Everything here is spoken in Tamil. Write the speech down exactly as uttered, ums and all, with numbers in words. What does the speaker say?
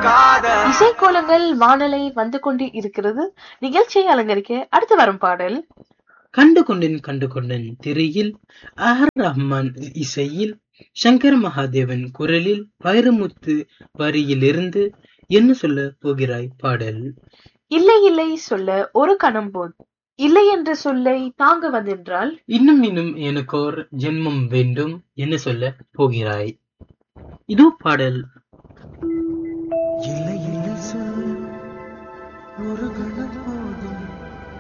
இசைக்கோலங்கள் வானலை வந்து கொண்டு இருக்கிறது. நிகழ்ச்சியை அலங்கரிக்க அடுத்து வரும் பாடல் கண்டு கொண்டேன் கண்டு கொண்டேன் திரையில் ஆர் ரஹ்மான் இசையில் சங்கர் மகாதேவன் குரலில் வைரமுத்து வரியிலிருந்து என்ன சொல்ல போகிறாய் பாடல். இல்லை இல்லை சொல்ல ஒரு கணம் போது இல்லை என்ற சொல்லை தாங்க வந்தென்றால் இன்னும் இன்னும் எனக்கோர் ஜென்மம் வேண்டும் என்ன சொல்ல போகிறாய். இதோ பாடல். இல்லை